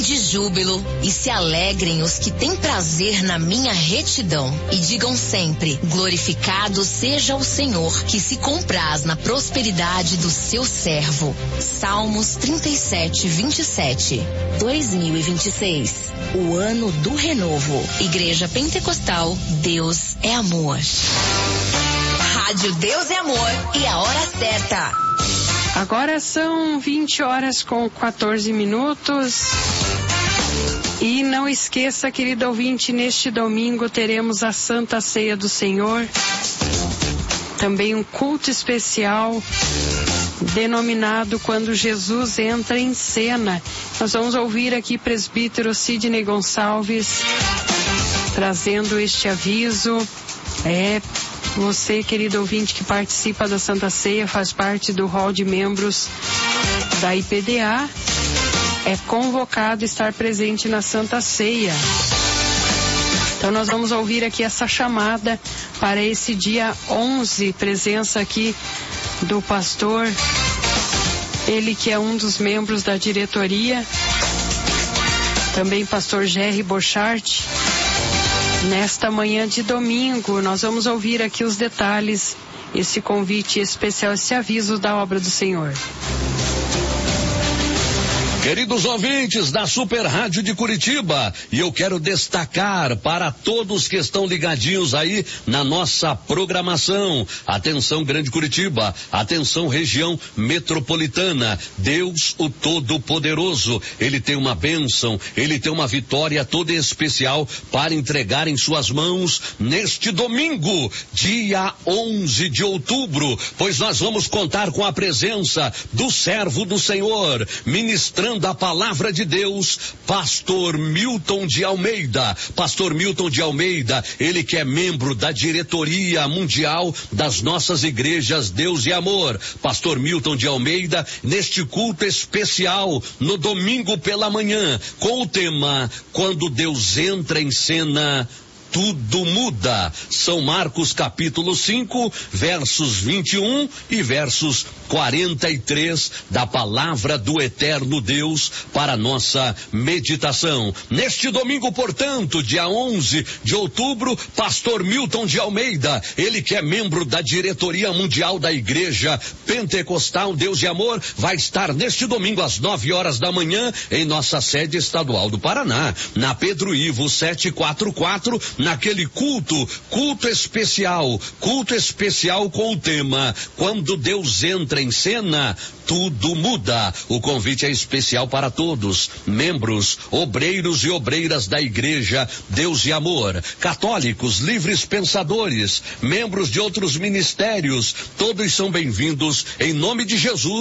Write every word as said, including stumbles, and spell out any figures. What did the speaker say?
de júbilo e se alegrem os que têm prazer na minha retidão. E digam sempre: glorificado seja o Senhor, que se compraz na prosperidade do seu servo. Salmos trinta e sete, vinte e sete. dois mil e vinte e seis, o ano do renovo. Igreja Pentecostal, Deus é amor. Rádio Deus é Amor e a hora certa. Agora são vinte horas com quatorze minutos. E não esqueça, querido ouvinte, neste domingo teremos a Santa Ceia do Senhor. Também um culto especial denominado Quando Jesus Entra em Cena. Nós vamos ouvir aqui presbítero Sidney Gonçalves trazendo este aviso. É, você, querido ouvinte, que participa da Santa Ceia, faz parte do hall de membros da I P D A, é convocado a estar presente na Santa Ceia. Então nós vamos ouvir aqui essa chamada para esse dia onze, presença aqui do pastor, ele que é um dos membros da diretoria, também pastor Jerry Bochart. Nesta manhã de domingo, nós vamos ouvir aqui os detalhes, esse convite especial, esse aviso da obra do Senhor. Queridos ouvintes da Super Rádio de Curitiba, e eu quero destacar para todos que estão ligadinhos aí na nossa programação. Atenção Grande Curitiba, atenção região metropolitana. Deus o Todo-Poderoso, Ele tem uma bênção, Ele tem uma vitória toda especial para entregar em suas mãos neste domingo, dia onze de outubro, pois nós vamos contar com a presença do servo do Senhor, ministrando da palavra de Deus, pastor Milton de Almeida. Pastor Milton de Almeida, ele que é membro da diretoria mundial das nossas igrejas Deus e Amor. Pastor Milton de Almeida, neste culto especial, no domingo pela manhã, com o tema Quando Deus Entra em Cena, tudo muda. São Marcos capítulo cinco, versos vinte e um e versos quarenta e três da palavra do eterno Deus para nossa meditação. Neste domingo, portanto, dia onze de outubro, pastor Milton de Almeida, ele que é membro da diretoria mundial da Igreja Pentecostal Deus e Amor, vai estar neste domingo às nove horas da manhã em nossa sede estadual do Paraná, na Pedro Ivo setecentos e quarenta e quatro, naquele culto, culto especial, culto especial com o tema Quando Deus Entra em Cena, tudo muda. O convite é especial para todos, membros, obreiros e obreiras da Igreja Deus e Amor, católicos, livres pensadores, membros de outros ministérios, todos são bem-vindos em nome de Jesus.